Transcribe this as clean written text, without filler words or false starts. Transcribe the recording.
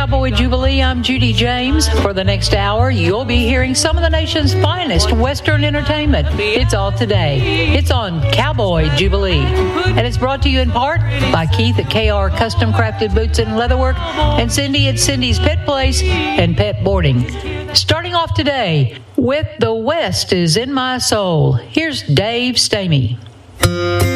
Cowboy Jubilee. I'm Judy James. For the next hour, you'll be hearing some of the nation's finest Western entertainment. It's all today. It's on Cowboy Jubilee. And it's brought to you in part by Keith at KR Custom Crafted Boots and Leatherwork and Cindy at Cindy's Pet Place and Pet Boarding. Starting off today with The West is in My Soul. Here's Dave Stamey.